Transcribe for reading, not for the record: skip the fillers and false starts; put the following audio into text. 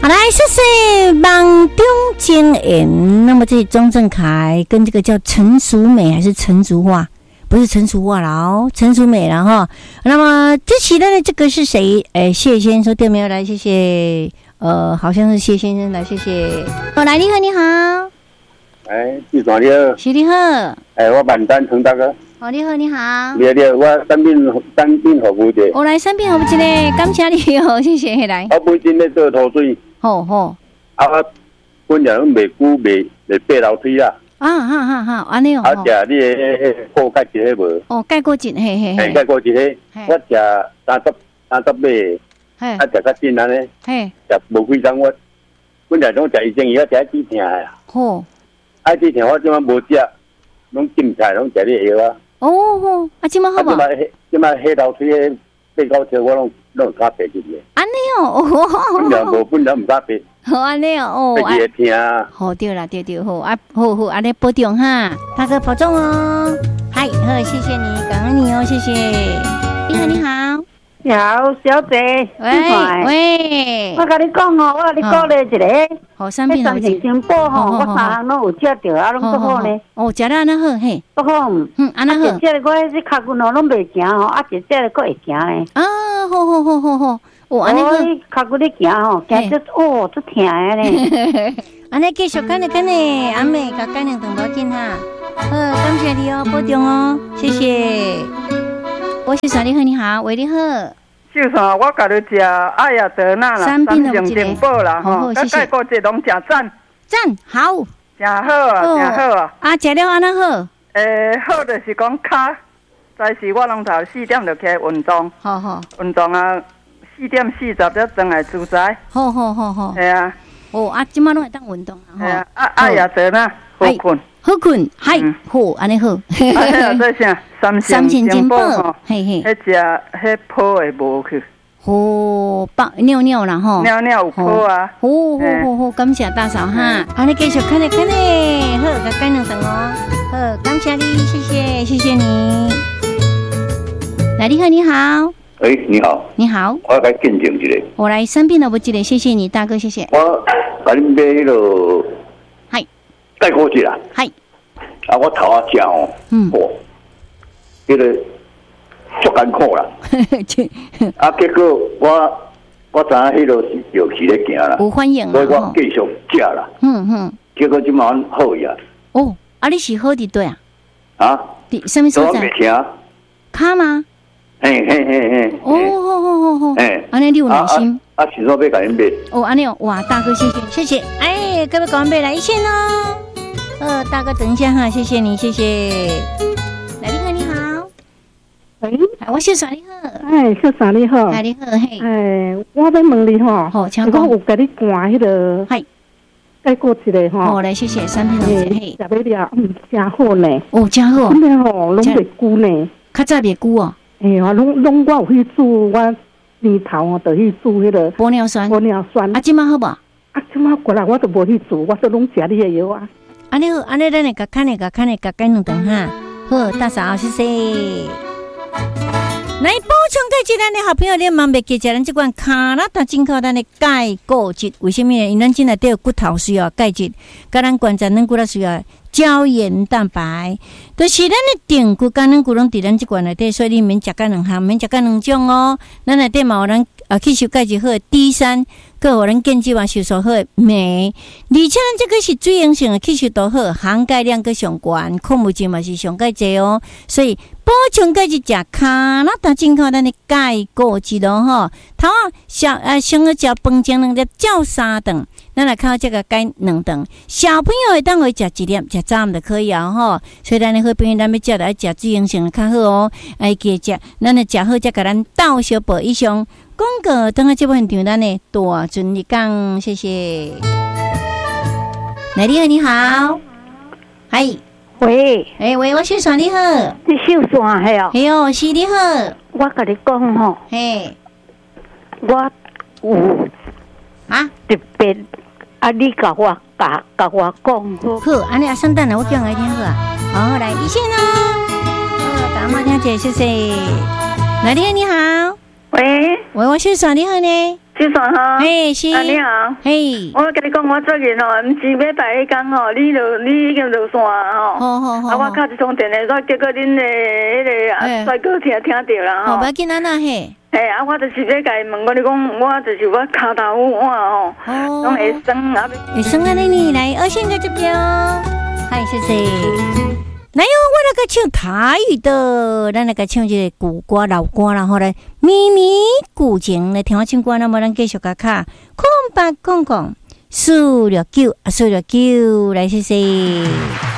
好，来，谢谢梦中经验。那么这钟正凯跟这个叫陈淑美还是陈淑桦？不是陈淑桦了哦，陈淑美了哈。那么这期的这个是谁？谢先生对没有来？谢谢。好像是谢先生来，谢谢。来，你好，你好。 你好，你好。 是你好。 我万丹陈大哥。 你好，你好。 你好，我产品服务的。 产品服务一个，感谢你哦，谢谢来。 我本身咧做土水。 好。 本人卖久卖爬楼梯啦。 安尼哦。 食你迄锅盖一迄无？ 盖过一嘿。 盖过一迄，我食30尾，食较紧安尼。食无几工我本来拢食医生药，食止痛的。 好。止痛我即摆无食，拢禁菜，拢食你药啊。 即摆好无？ 即摆迄楼梯迄爬高车我拢敢爬进去。 安尼哦。 本来唔敢爬。 好安尼哦。 爬会痛。 好对啦，对好好安尼保重哈，大哥保重哦。好，谢谢你，感恩你哦，谢谢。你好。 你好，小姐。 喂。 我跟你讲哦，我跟你鼓励一个。 好，产品好。 新宝吼，我3项拢有食到，拢足好呢。 食了安那好嘿。 足好。 安那好。 这个我迄脚骨哦拢袂行吼，这个佫会行呢。 好。安尼好。 脚骨咧行吼，行足足疼的呢。 安尼继续干呢，阿妹甲干两顿无紧哈。好，感谢你哦，保重哦，谢谢。我是你好，你好，喂，你好。 就算我甲你食爱亚德纳啦， 三瓶珍宝啦，吼，甲介国这拢真赞， 好， 真好啊，真好啊。 食了安那好？ 好就是讲脚，早时我拢头4点就起来运动， 好， 运动啊，4点40才转来住宅。 好。 系啊。 即马拢会当运动啦，吼。爱亚德纳好困。 好困，嗨，好，安尼好。 这啥？三千珍宝， 嘿。 迄只迄泡会无去。 尿啦吼。 尿有泡啊。 好，感谢大嫂哈。安尼继续看呢，好，甲干两顿哦。好，感谢你，谢谢你。来，你好，你好。 你好。 你好。 我该见证一个。 我来生病了，不记得，谢谢你，大哥，谢谢。 我甲你买迄个。盖过去啦，我头食哦，迄个足艰苦啦，结果我知影迄个是药期咧行啦， 有反应啦， 所以我继续食啦，结果即马好呀。 你是好伫对啊？伫什么所在？卡吗？ 嘿。 安尼你有耐心。 是说要甲恁买。 安尼哦，哇，大哥，谢谢。各位赶快来一线哦。大哥，等一下哈，谢谢你，谢谢。来，你好。我小嫂你好。 小嫂你好。 你好，嘿。 我要问你吼， 好，请讲。 我有甲你灌迄个，盖过一个吼。 来，谢谢，产品都是嘿。 食要了，真好呢。 真好。 真的吼，拢袂久呢。 较早袂久哦。 拢我有去煮，我年头就去煮迄个玻尿酸。即马好无？ 即马过来我都无去煮，我都拢食你的药啊。 安尼好，安尼咱来甲看两顿哈。好，大嫂，谢谢。来补充在这咱的好朋友，你忙袂记食咱这款卡拉达进口咱的钙骨质，为什么呢？因为咱今内底有骨头需要钙质，甲咱关节软骨头需要胶原蛋白，就是咱的定骨甲软骨拢伫咱这款内底，所以你免食甲两项，免食甲两种哦。咱内底嘛有咱吸收钙质好的 D3，佮有咱健肌嘛吸收好的镁，而且咱这个是水溶性的吸收度好，含钙量佮上悬，矿物质嘛是上钙济哦，所以补充钙质食卡拉达进口咱的钙骨质咯吼，头啊先要食饭前2粒，照3顿，咱来靠这个钙2顿。小朋友会当会食1粒，食早暗就可以啊吼。所以咱的好朋友，咱要食来食水溶性的较好哦，记食，咱来食好才甲咱倒小补以上。广告等下这部分场，咱的大顺利讲，谢谢。来，你好，嗨。 喂， 我秀爽你好， 你秀爽嘿哦， 是你好， 我跟你讲吼，我有特别你甲我讲好，安尼圣诞了，我叫来听好啊，好来一线哦，感冒听者谢谢，来你好， 喂， 我秀爽你好呢， 先生哈， 嘿是， 你好， 嘿， 我跟你讲，我最近唔是要拜迄天你已经落线好， 我敲一通电话，结果恁的迄个帅哥听到啦好，不要紧啊那嘿， 我就是要甲伊问，我你讲，我就是我骹头碗拢会酸会酸啊你来，二线在这边哦，嗨，谢谢。来哟，我那个唱台语的，咱那个唱这个古歌老歌，然后来咪咪古情来听我唱歌，那么咱继续甲卡空空469，469来谢谢。